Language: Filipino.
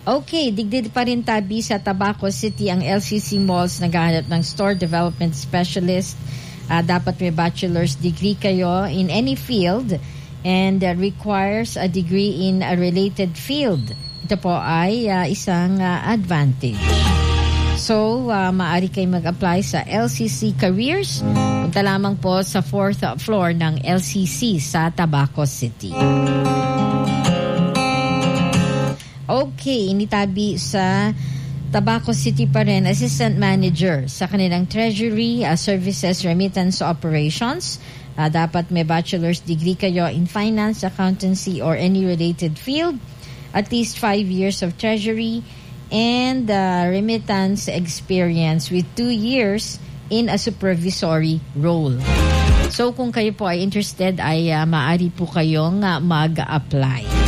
Okay, digdig pa rin tabi sa Tabaco City ang LCC Malls naghahanap ng store development specialist. Dapat may bachelor's degree kayo in any field and requires a degree in a related field. Ito po ay isang advantage. So, maaari kayo mag-apply sa LCC Careers. Punta lamang po sa 4th floor ng LCC sa Tabaco City. Okay, initabi sa Tabaco City pa rin, Assistant Manager sa kanilang Treasury, Services, Remittance Operations. Dapat may bachelor's degree kayo in finance, accountancy, or any related field. At least 5 years of Treasury and remittance experience with 2 years in a supervisory role. So kung kayo po ay interested, ay maaari po kayong mag-apply.